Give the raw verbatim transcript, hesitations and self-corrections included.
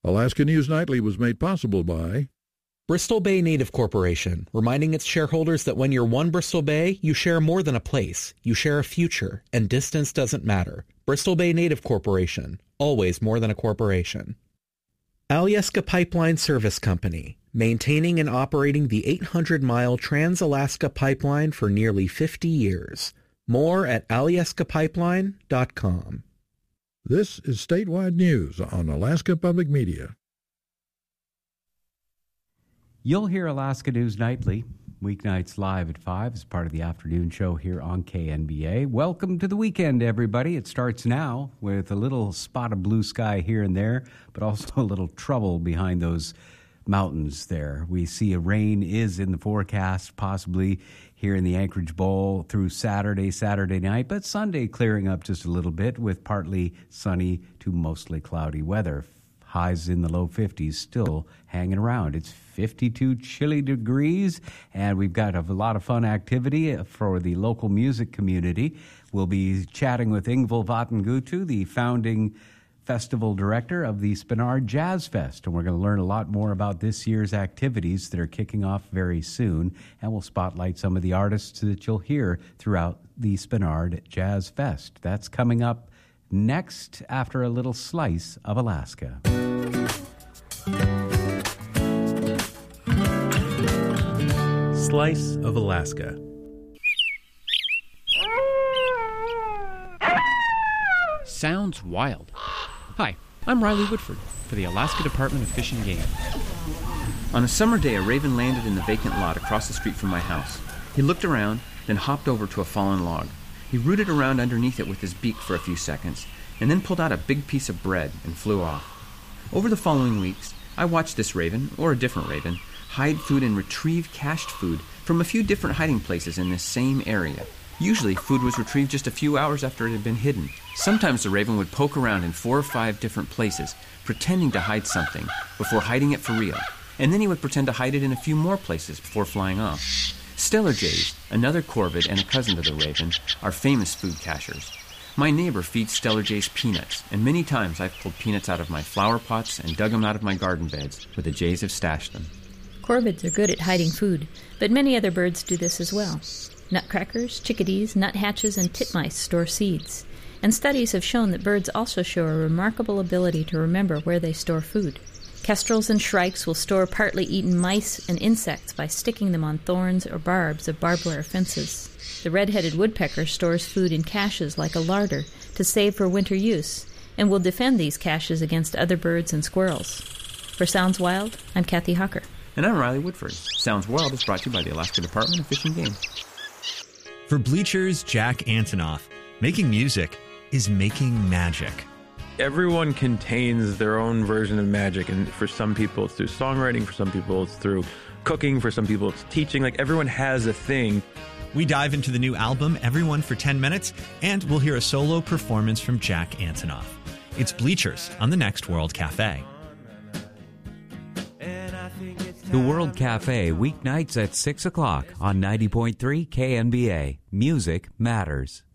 Alaska News Nightly was made possible by Bristol Bay Native Corporation, reminding its shareholders that when you're one Bristol Bay, you share more than a place. You share a future, and distance doesn't matter. Bristol Bay Native Corporation, always more than a corporation. Alyeska Pipeline Service Company, maintaining and operating the eight hundred mile Trans-Alaska Pipeline for nearly fifty years. More at alyeska pipeline dot com. This is Statewide News on Alaska Public Media. You'll hear Alaska News Nightly, weeknights live at five as part of the afternoon show here on K N B A. Welcome to the weekend, everybody. It starts now with a little spot of blue sky here and there, but also a little trouble behind those mountains there. We see a rain is in the forecast, possibly here in the Anchorage Bowl through Saturday, Saturday night, but Sunday clearing up just a little bit with partly sunny to mostly cloudy weather. Highs in the low fifties still hanging around. It's fifty-two chilly degrees, and we've got a lot of fun activity for the local music community. We'll be chatting with Ingvild Vatngutu, the founding festival director of the Spenard Jazz Fest, and we're going to learn a lot more about this year's activities that are kicking off very soon, and we'll spotlight some of the artists that you'll hear throughout the Spenard Jazz Fest. That's coming up next after a little slice of Alaska. Slice of Alaska. Sounds wild. Hi, I'm Riley Woodford for the Alaska Department of Fish and Game. On a summer day, a raven landed in the vacant lot across the street from my house. He looked around, then hopped over to a fallen log. He rooted around underneath it with his beak for a few seconds, and then pulled out a big piece of bread and flew off. Over the following weeks, I watched this raven, or a different raven, hide food and retrieve cached food from a few different hiding places in this same area. Usually, food was retrieved just a few hours after it had been hidden. Sometimes the raven would poke around in four or five different places, pretending to hide something, before hiding it for real. And then he would pretend to hide it in a few more places before flying off. Stellar jays, another corvid and a cousin to the raven, are famous food cachers. My neighbor feeds stellar jays peanuts, and many times I've pulled peanuts out of my flower pots and dug them out of my garden beds, where the jays have stashed them. Corvids are good at hiding food, but many other birds do this as well. Nutcrackers, chickadees, nuthatches, and titmice store seeds. And studies have shown that birds also show a remarkable ability to remember where they store food. Kestrels and shrikes will store partly eaten mice and insects by sticking them on thorns or barbs of barbed wire fences. The red-headed woodpecker stores food in caches like a larder to save for winter use, and will defend these caches against other birds and squirrels. For Sounds Wild, I'm Kathy Hucker. And I'm Riley Woodford. Sounds Wild is brought to you by the Alaska Department of Fish and Game. For Bleachers, Jack Antonoff, making music is making magic. Everyone contains their own version of magic, and for some people it's through songwriting, for some people it's through cooking, for some people it's teaching. Like, everyone has a thing. We dive into the new album, Everyone for ten minutes, and we'll hear a solo performance from Jack Antonoff. It's Bleachers on the Next World Cafe. The World Cafe, weeknights at six o'clock on ninety point three K N B A. Music matters.